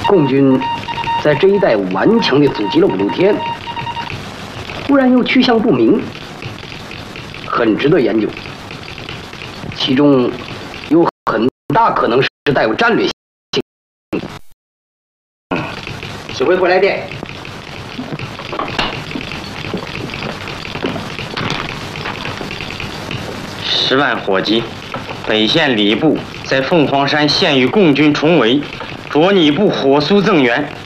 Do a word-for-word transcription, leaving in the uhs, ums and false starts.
共军在这一带顽强地阻击了五六天，忽然又去向不明，很值得研究。其中有很大可能是带有战略性。指挥回来电。 十万火急，北线礼部在凤凰山现与共军重围，着你部火速增援。